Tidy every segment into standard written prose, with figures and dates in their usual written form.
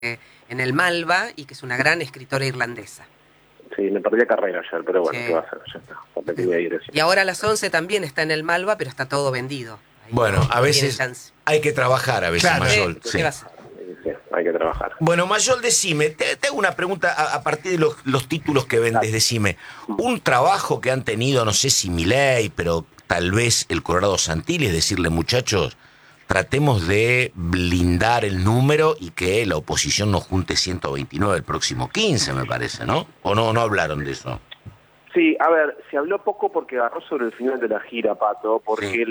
en el Malva y que es una gran escritora irlandesa. Sí, me perdí la carrera ayer, pero bueno, Sí. ¿qué va a hacer? Ya está, repetí ahí recién. Y ahora a las 11 también está en el Malva, pero está todo vendido. Ahí Bueno, no a tiene veces chance. hay que trabajar, a veces, Claro. Mayol. ¿Qué Sí. va a hacer? Sí, hay que trabajar. Bueno, Mayol, decime, te hago una pregunta a partir de los títulos que vendes, decime. Un trabajo que han tenido, no sé si Milei, pero tal vez el Colorado Santilli, es decirle, muchachos, tratemos de blindar el número y que la oposición no junte 129 el próximo 15, me parece, ¿no? ¿O no hablaron de eso? Sí, a ver, se habló poco porque agarró sobre el final de la gira, Pato, porque Sí.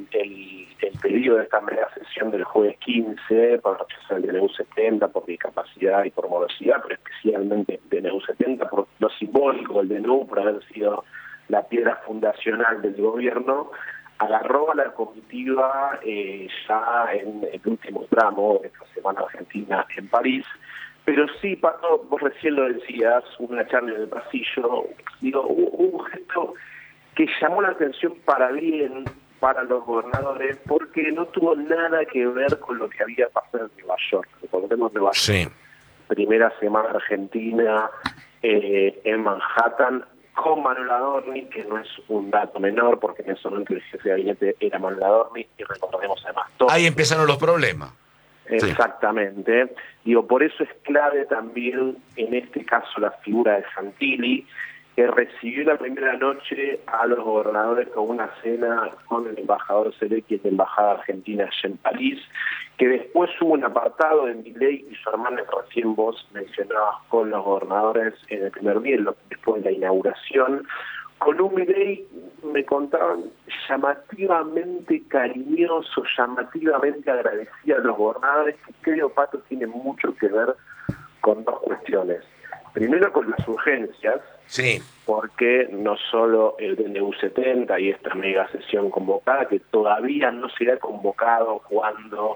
el pedido de esta mega sesión del jueves 15 para rechazar el DNU 70 por discapacidad y por morosidad, pero especialmente el DNU 70 por lo simbólico del DNU, por haber sido la piedra fundacional del gobierno, agarró a la comitiva ya en el último tramo de esta semana argentina en París. Pero sí, Pato, vos recién lo decías, una charla en el pasillo, digo, un gesto que llamó la atención para bien para los gobernadores, porque no tuvo nada que ver con lo que había pasado en Nueva York. Recordemos Nueva York, Sí. primera semana argentina en Manhattan, con Manuel Adorni, que no es un dato menor, porque en ese momento el jefe de gabinete era Manuel Adorni, y recordemos además todo. Ahí empezaron los problemas. Exactamente. Digo, por eso es clave también, en este caso, la figura de Santilli, que recibió la primera noche a los gobernadores con una cena con el embajador Selecki de la Embajada Argentina allá en París, que después hubo un apartado de Milei y su hermana, que recién vos mencionabas, con los gobernadores en el primer día, después de la inauguración, con un Milei, me contaban, llamativamente cariñoso, llamativamente agradecido a los gobernadores, que creo, Pato, tiene mucho que ver con dos cuestiones. Primero, con las urgencias, Sí. porque no solo el DNU 70 y esta mega sesión convocada, que todavía no se ha convocado cuando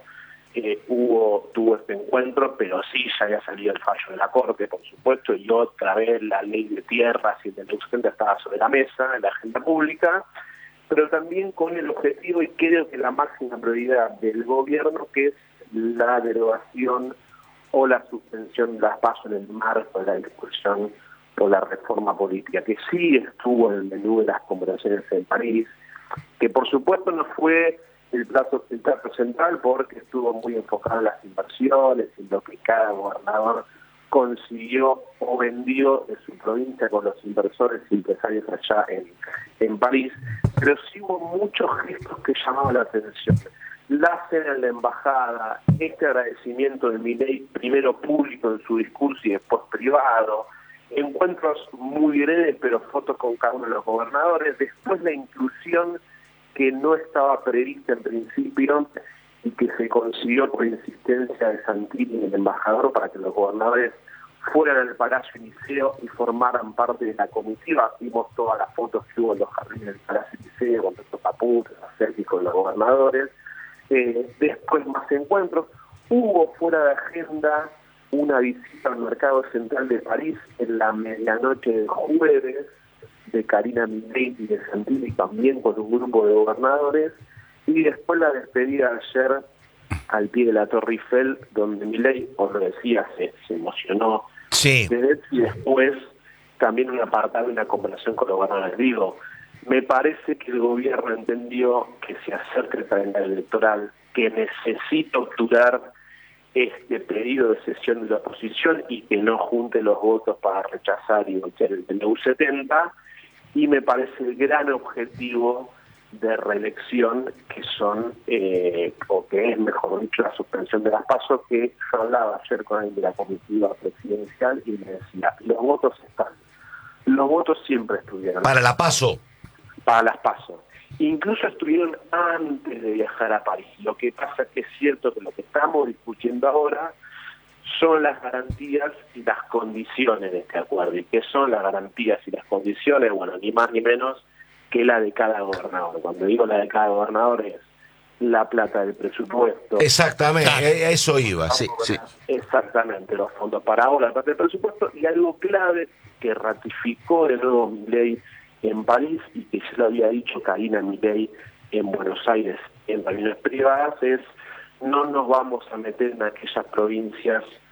tuvo este encuentro, pero sí ya había salido el fallo de la Corte, por supuesto, y otra vez la ley de tierras y el DNU 70 estaba sobre la mesa, en la agenda pública, pero también con el objetivo, y creo que la máxima prioridad del gobierno, que es la derogación o la suspensión de las PASO en el marco de la discusión por la reforma política, que sí estuvo en el menú de las conversaciones en París, que por supuesto no fue el plato central porque estuvo muy enfocado en las inversiones, en lo que cada gobernador consiguió o vendió de su provincia con los inversores y empresarios allá en París, pero sí hubo muchos gestos que llamaban la atención. La cena en la embajada, este agradecimiento de Milei, primero público en su discurso y después privado, encuentros muy breves pero fotos con cada uno de los gobernadores, después la inclusión que no estaba prevista en principio y que se consiguió por insistencia de Santilli, el embajador, para que los gobernadores fueran al Palacio Liceo y formaran parte de la comitiva. Vimos todas las fotos que hubo en los jardines del Palacio Liceo, con Petro Caput, selfies con los gobernadores. Después más encuentros. Hubo fuera de agenda una visita al Mercado Central de París en la medianoche del jueves, de Karina Milei y de Santilli, también con un grupo de gobernadores, y después la despedida ayer al pie de la Torre Eiffel, donde Milei, os lo decía, se emocionó. Sí. Y después también un apartado, una conversación con los gobernadores. Digo, me parece que el gobierno entendió que se acerca el calendario electoral, que necesita obturar este pedido de sesión de la oposición y que no junte los votos para rechazar y votar el DNU 70, y me parece el gran objetivo de reelección, que son, o que es, mejor dicho, la suspensión de las PASO, que yo hablaba ayer con alguien de la comitiva presidencial y me decía, los votos están, los votos siempre estuvieron. Para la PASO. Para las PASO. Incluso estuvieron antes de viajar a París. Lo que pasa es que es cierto que lo que estamos discutiendo ahora son las garantías y las condiciones de este acuerdo. ¿Y qué son las garantías y las condiciones? Bueno, ni más ni menos que la de cada gobernador. Cuando digo la de cada gobernador es la plata del presupuesto. Exactamente, a eso iba, sí, sí. Exactamente, los fondos para ahora, la plata del presupuesto, y algo clave que ratificó de nuevo Milei en París y que ya lo había dicho Karina Milei en Buenos Aires en reuniones privadas, es no nos vamos a meter en aquellas provincias